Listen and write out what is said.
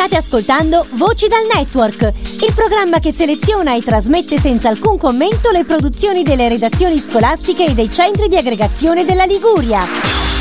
State ascoltando Voci dal Network, il programma che seleziona e trasmette senza alcun commento le produzioni delle redazioni scolastiche e dei centri di aggregazione della Liguria.